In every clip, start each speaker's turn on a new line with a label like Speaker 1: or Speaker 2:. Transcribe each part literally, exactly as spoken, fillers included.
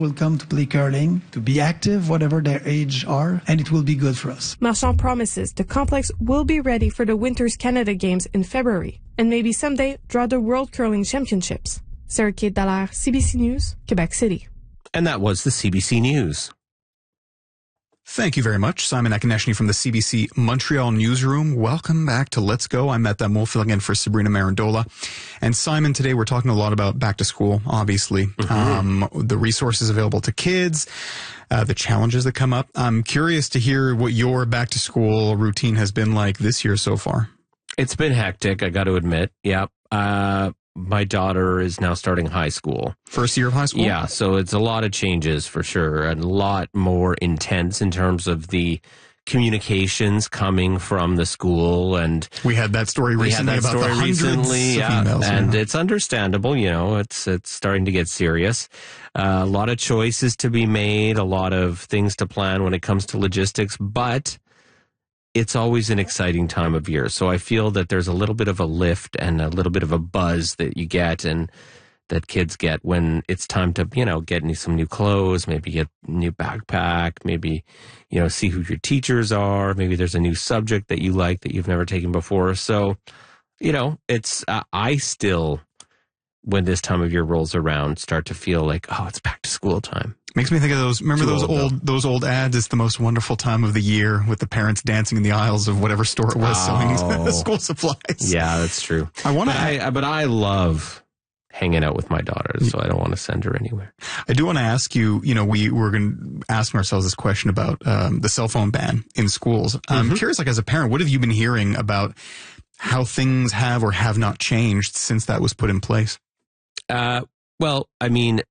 Speaker 1: will come to play curling, to be active, whatever their age are, and it will be good for us.
Speaker 2: Marchand promises the complex will be ready for the Winter's Canada Games in February, and maybe someday draw the World Curling Championships. Sarah-Kate Dallaire, C B C News, Quebec City.
Speaker 3: And that was the C B C News.
Speaker 4: Thank you very much, Simon Akineshny from the C B C Montreal newsroom. Welcome back to Let's Go. I'm Matt Damoul filling in for Sabrina Marandola. And Simon, today we're talking a lot about back to school, obviously, mm-hmm. um, the resources available to kids, uh, the challenges that come up. I'm curious to hear what your back to school routine has been like this year so far.
Speaker 3: It's been hectic, I got to admit. Yeah. Uh, my daughter is now starting high school.
Speaker 4: First year of high school?
Speaker 3: Yeah, so it's a lot of changes for sure, and a lot more intense in terms of the communications coming from the school. And
Speaker 4: we had that story recently
Speaker 3: that
Speaker 4: about
Speaker 3: story
Speaker 4: the hundreds
Speaker 3: recently,
Speaker 4: of
Speaker 3: yeah,
Speaker 4: emails.
Speaker 3: And
Speaker 4: yeah.
Speaker 3: it's understandable, you know, it's it's starting to get serious. Uh, a lot of choices to be made, a lot of things to plan when it comes to logistics, but it's always an exciting time of year. So I feel that there's a little bit of a lift and a little bit of a buzz that you get and that kids get when it's time to, you know, get some new clothes, maybe get a new backpack, maybe, you know, see who your teachers are. Maybe there's a new subject that you like that you've never taken before. So, you know, it's, uh, I still, when this time of year rolls around, start to feel like, oh, it's back to school time.
Speaker 4: Makes me think of those, remember
Speaker 3: Too
Speaker 4: those
Speaker 3: old,
Speaker 4: old,
Speaker 3: though.
Speaker 4: those old ads, it's the most wonderful time of the year with the parents dancing in the aisles of whatever store it was
Speaker 3: Oh.
Speaker 4: selling school supplies.
Speaker 3: Yeah, that's true.
Speaker 4: I want
Speaker 3: But
Speaker 4: to,
Speaker 3: I, but I love hanging out with my daughter, so I don't want to send her anywhere.
Speaker 4: I do want to ask you, you know, we were going to ask ourselves this question about um, the cell phone ban in schools. I'm
Speaker 3: Mm-hmm.
Speaker 4: curious, like as a parent, what have you been hearing about how things have or have not changed since that was put in place?
Speaker 3: Uh, well, I mean,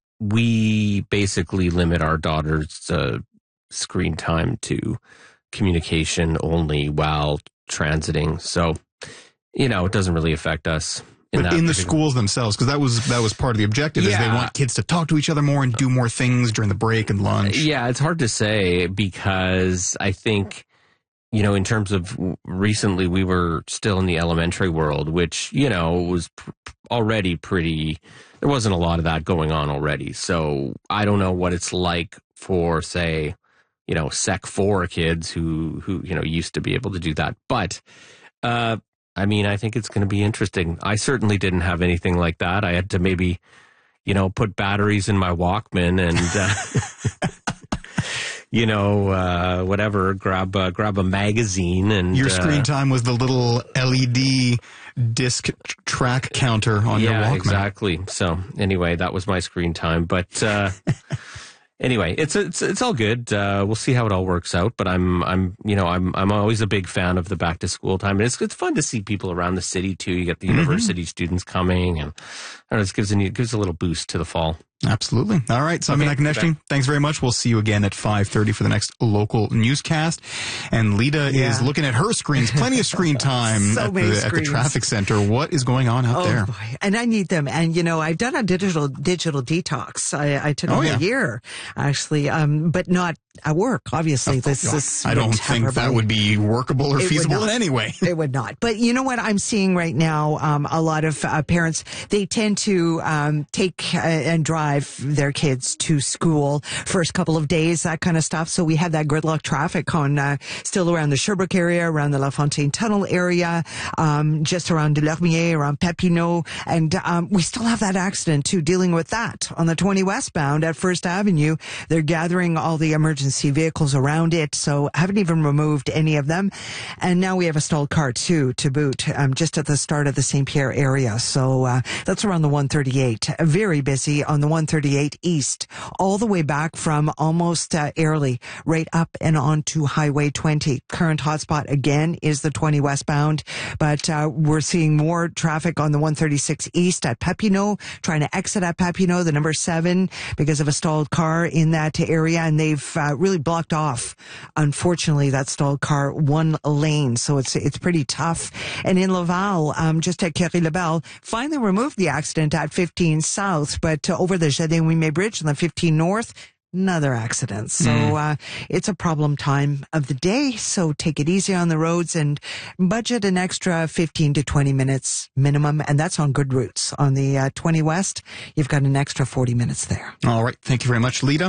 Speaker 3: we basically limit our daughter's uh, screen time to communication only while transiting. So, you know, it doesn't really affect us. In
Speaker 4: But
Speaker 3: that
Speaker 4: in the
Speaker 3: particular-
Speaker 4: schools themselves, because that was that was part of the objective, is they
Speaker 3: Yeah.
Speaker 4: want kids to talk to each other more and do more things during the break and lunch.
Speaker 3: Yeah, it's hard to say because I think, you know, in terms of recently, we were still in the elementary world, which, you know, was pr- already pretty, there wasn't a lot of that going on already. So I don't know what it's like for, say, you know, Sec four kids who, who, you know, used to be able to do that. But, uh, I mean, I think it's going to be interesting. I certainly didn't have anything like that. I had to maybe, you know, put batteries in my Walkman and, uh, you know, uh, whatever, grab, uh, grab a magazine and...
Speaker 4: Your
Speaker 3: uh,
Speaker 4: screen time was the little L E D disc tr- track counter on your
Speaker 3: yeah,
Speaker 4: Walkman.
Speaker 3: exactly. So anyway, that was my screen time. But uh, anyway, it's it's it's all good. Uh, we'll see how it all works out. But I'm I'm you know I'm I'm always a big fan of the back to school time, and it's it's fun to see people around the city too. You get the
Speaker 4: Mm-hmm.
Speaker 3: university students coming, and I don't know, it gives a gives a little boost to the fall.
Speaker 4: Absolutely. All right, Simon
Speaker 3: Okay,
Speaker 4: Akineshny, thanks very much. We'll see you again at five thirty for the next local newscast. And Lita
Speaker 5: Yeah.
Speaker 4: is looking at her screens, plenty of screen time
Speaker 5: So
Speaker 4: at,
Speaker 5: many
Speaker 4: the, at the
Speaker 5: screens.
Speaker 4: traffic center. What is going on out
Speaker 5: Oh
Speaker 4: there?
Speaker 5: boy, and I need them. And you know, I've done a digital digital detox. I, I took a
Speaker 4: Oh,
Speaker 5: whole
Speaker 4: yeah.
Speaker 5: year, actually, um, but not at work. Obviously, this is.
Speaker 4: I don't think that would be workable or
Speaker 5: It would
Speaker 4: feasible
Speaker 5: not.
Speaker 4: in any way.
Speaker 5: It would not. But you know what I'm seeing right now? Um, a lot of uh, parents, they tend to um, take uh, and drive their kids to school first couple of days, that kind of stuff. So we have that gridlock traffic on uh, still around the Sherbrooke area, around the La Fontaine Tunnel area, um, just around Delormier, around Papineau. And um, we still have that accident too, dealing with that on the twenty westbound at First Avenue. They're gathering all the emergency vehicles around it. So haven't even removed any of them. And now we have a stalled car too, to boot, um, just at the start of the Saint Pierre area. So uh, that's around the one thirty-eight. Very busy on the one thirty-eight east, all the way back from almost uh, Airlie, right up and on to Highway twenty. Current hotspot again is the twenty westbound, but uh, we're seeing more traffic on the one thirty-six east at Papineau, trying to exit at Papineau, the number seven, because of a stalled car in that area, and they've uh, really blocked off, unfortunately, that stalled car one lane, so it's it's pretty tough. And in Laval, um, just at Carré-Lebel, finally removed the accident at fifteen south, but uh, over the Jardin Ouimet Bridge on the fifteen north, Another accident. So uh, it's a problem time of the day. So take it easy on the roads and budget an extra fifteen to twenty minutes minimum. And that's on good routes. On the uh, twenty West, you've got an extra forty minutes there.
Speaker 4: All right. Thank you very much, Lita.